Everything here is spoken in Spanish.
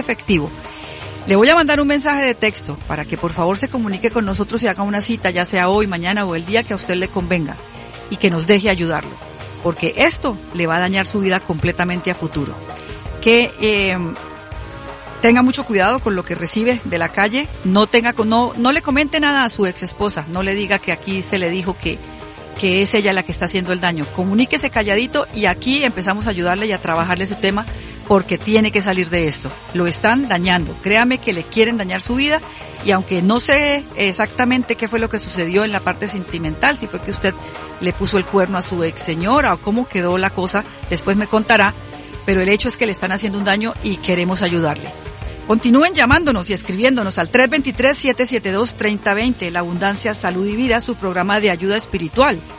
efectivo. Le voy a mandar un mensaje de texto para que por favor se comunique con nosotros y haga una cita, ya sea hoy, mañana o el día que a usted le convenga, y que nos deje ayudarlo, porque esto le va a dañar su vida completamente a futuro. Que tenga mucho cuidado con lo que recibe de la calle, no le comente nada a su ex esposa, no le diga que aquí se le dijo que es ella la que está haciendo el daño. Comuníquese calladito y aquí empezamos a ayudarle y a trabajarle su tema, porque tiene que salir de esto. Lo están dañando. Créame que le quieren dañar su vida, y aunque no sé exactamente qué fue lo que sucedió en la parte sentimental, si fue que usted le puso el cuerno a su ex señora o cómo quedó la cosa, después me contará, pero el hecho es que le están haciendo un daño y queremos ayudarle. Continúen llamándonos y escribiéndonos al 323-772-3020, La Abundancia, Salud y Vida, su programa de ayuda espiritual.